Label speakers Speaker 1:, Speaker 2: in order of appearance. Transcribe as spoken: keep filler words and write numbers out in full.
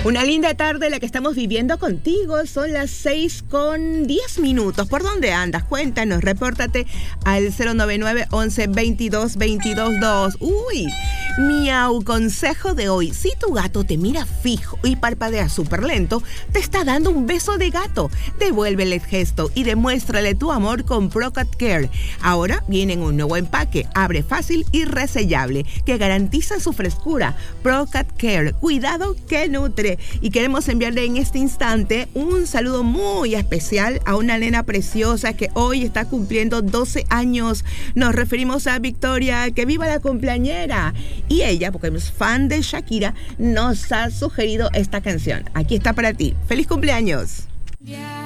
Speaker 1: Una linda tarde la que estamos viviendo contigo. Son las seis con diez minutos. ¿Por dónde andas? Cuéntanos, repórtate al cero nueve nueve once veintidós veintidós dos. Uy, miau, consejo de hoy. Si tu gato te mira fijo y parpadea súper lento, te está dando un beso de gato. Devuélvele el gesto y demuéstrale tu amor con ProCat Care. Ahora viene en un nuevo empaque. Abre fácil y resellable que garantiza su frescura. ProCat Care, cuidado que nutre. Y queremos enviarle en este instante un saludo muy especial a una nena preciosa que hoy está cumpliendo doce años. Nos referimos a Victoria, que viva la cumpleañera. Y ella, porque es fan de Shakira, nos ha sugerido esta canción. Aquí está para ti. ¡Feliz cumpleaños! Yeah.